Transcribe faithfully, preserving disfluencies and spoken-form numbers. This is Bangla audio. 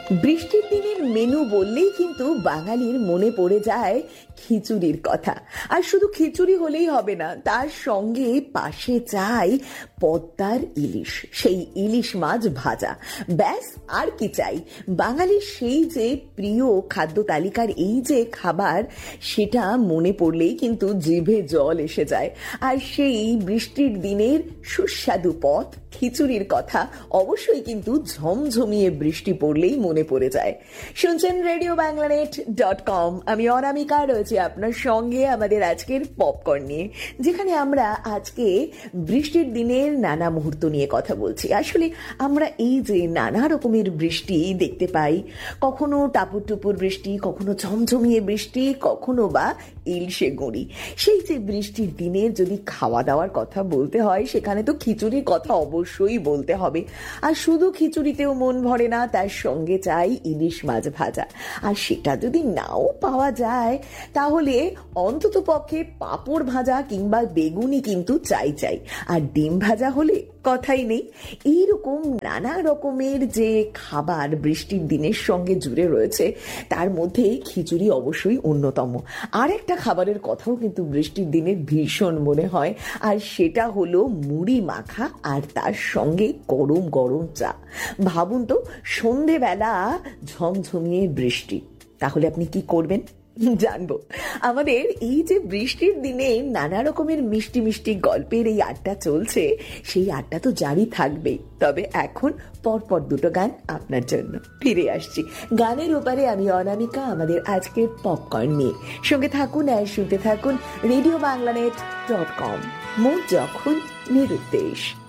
বৃষ্টির দিনের মেনু বললেই কিন্তু বাঙালির মনে পড়ে যায় খিচুড়ির কথা। আর শুধু খিচুড়ি হলেই হবে না, তার সঙ্গে পাশে চাই পদ্মার ইলিশ, সেই ইলিশ মাছ ভাজা। ব্যাস আর কি চাই? বাঙালির সেই যে প্রিয় খাদ্য তালিকার এই যে খাবার, সেটা মনে পড়লেই কিন্তু জিভে জল এসে যায়। আর সেই বৃষ্টির দিনের সুস্বাদু পদ খিচুড়ির কথা অবশ্যই কিন্তু ঝমঝমিয়ে বৃষ্টি পড়লেই মনে পড়ে যায়। শুনছেন রেডিও বাংলানেট ডট কম, আমি অনামিকা রয়েছি আপনার সঙ্গে আমাদের আজকের পপকর্ন নিয়ে, যেখানে আমরা আজকে বৃষ্টির দিনের নানা মুহূর্ত নিয়ে কথা বলছি। আসলে আমরা এই যে নানা রকমের বৃষ্টি দেখতে পাই, কখনো টাপুর টুপুর বৃষ্টি, কখনো ঝমঝমিয়ে বৃষ্টি, কখনো বা ইলশে গুঁড়ি। সেই যে বৃষ্টির দিনের যদি খাওয়া দাওয়ার কথা বলতে হয়, সেখানে তো খিচুড়ির কথা অবশ্যই বলতে হবে। আর শুধু খিচুড়িতেও মন ভরে না, তার সঙ্গে চাই ইলিশ মাছ ভাজা। আর সেটা যদি নাও পাওয়া যায়, তাহলে অন্তত পক্ষে পাঁপড় ভাজা কিংবা বেগুনি কিন্তু চাই চাই। আর ডিম ভাজা হলে কথাই নেই। এইরকম নানা রকমের যে খাবার বৃষ্টির দিনের সঙ্গে জুড়ে রয়েছে, তার মধ্যে খিচুড়ি অবশ্যই অন্যতম। আর একটা খাবারের কথাও কিন্তু বৃষ্টির দিনের ভীষণ মনে হয়, আর সেটা হলো মুড়ি মাখা আর তার সঙ্গে গরম গরম চা। ভাবুন তো, সন্ধেবেলা ঝমঝমিয়ে বৃষ্টি, তাহলে আপনি কি করবেন জানবো। আমাদের এই যে বৃষ্টির দিনে নানা রকমের মিষ্টি মিষ্টি গল্পের এই আড্ডা চলছে, সেই আড্ডা তো জারি থাকবেই। তবে এখন পরপর দুটো গান আপনার জন্য ফিরে আসছি। গানের ওপারে আমি অনামিকা, আমাদের আজকের পপকর্ন নিয়ে। সঙ্গে থাকুন আর শুনতে থাকুন রেডিও বাংলানেট ডট কম, মন যখন নিরুদ্দেশ।